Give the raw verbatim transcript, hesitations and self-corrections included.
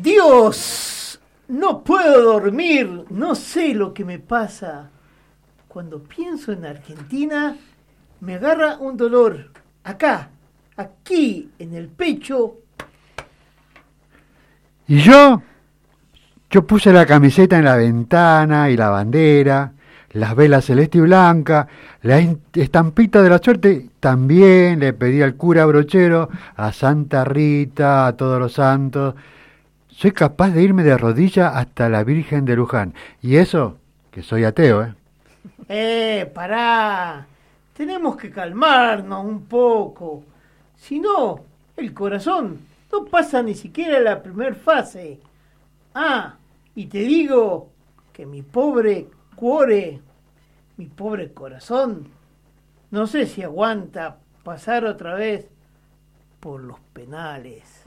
Dios, no puedo dormir, no sé lo que me pasa. Cuando pienso en Argentina, me agarra un dolor. Acá, aquí, en el pecho. ¿Y yo? Yo puse la camiseta en la ventana y la bandera, las velas celeste y blanca, la estampita de la suerte. También le pedí al cura brochero, a Santa Rita, a todos los santos. Soy capaz de irme de rodillas hasta la Virgen de Luján. Y eso, que soy ateo, ¿eh? Eh, pará. Tenemos que calmarnos un poco. Si no, el corazón no pasa ni siquiera la primera fase. Ah, y te digo que mi pobre cuore, mi pobre corazón, no sé si aguanta pasar otra vez por los penales.